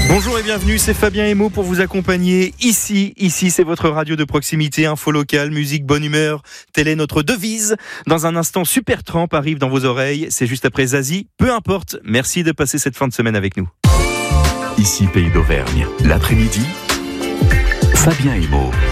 Bonjour et bienvenue, c'est Fabien Emo pour vous accompagner ici c'est votre radio de proximité, info locale, musique, bonne humeur, telle est notre devise. Dans un instant, Super Tramp arrive dans vos oreilles, c'est juste après Zazie, peu importe, merci de passer cette fin de semaine avec nous. Ici Pays d'Auvergne, l'après-midi, Fabien Emo.